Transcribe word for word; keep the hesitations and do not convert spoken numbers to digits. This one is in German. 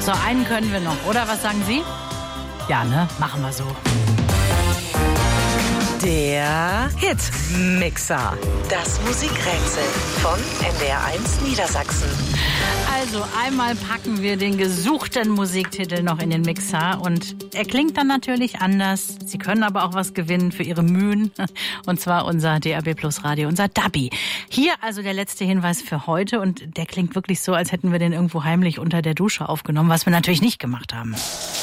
So, einen können wir noch, oder? Was sagen Sie? Ja, ne? Machen wir so. Der Hitmixer. Das Musikrätsel von N D R eins Niedersachsen. Also einmal packen wir den gesuchten Musiktitel noch in den Mixer und er klingt dann natürlich anders. Sie können aber auch was gewinnen für Ihre Mühen und zwar unser D A B Plus Radio, unser Dabi. Hier also der letzte Hinweis für heute und der klingt wirklich so, als hätten wir den irgendwo heimlich unter der Dusche aufgenommen, was wir natürlich nicht gemacht haben.